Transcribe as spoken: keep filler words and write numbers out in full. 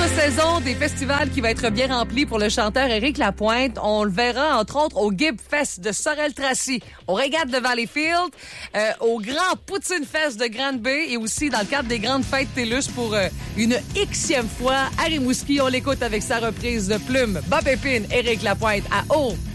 saison des festivals qui va être bien remplie pour le chanteur Éric Lapointe. On le verra, entre autres, au Gib Fest de Sorel-Tracy, au Régate de Valleyfield, euh, au Grand Poutine Fest de Grande-Bay et aussi dans le cadre des grandes fêtes TELUS pour euh, une Xème fois à Rimouski. On l'écoute avec sa reprise de Plume, Bob Épine, Éric Lapointe à Eau.